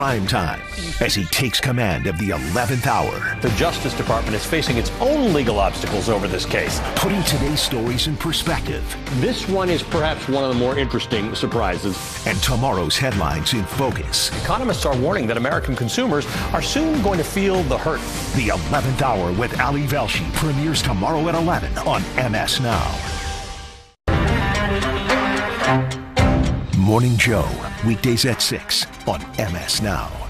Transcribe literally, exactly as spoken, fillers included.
Prime time as he takes command of the eleventh hour. The Justice Department is facing its own legal obstacles over this case. Putting today's stories in perspective. This one is perhaps one of the more interesting surprises. And tomorrow's headlines in focus. Economists are warning that American consumers are soon going to feel the hurt. The eleventh hour with Ali Velshi premieres tomorrow at eleven on M S Now. Morning Joe, weekdays at six on M S Now.